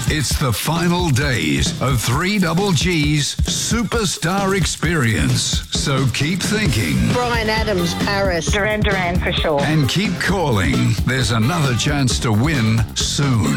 It's the final days of 3GG's Superstar Experience. So keep thinking. Bryan Adams, Paris. Duran Duran for sure. And keep calling. There's another chance to win soon.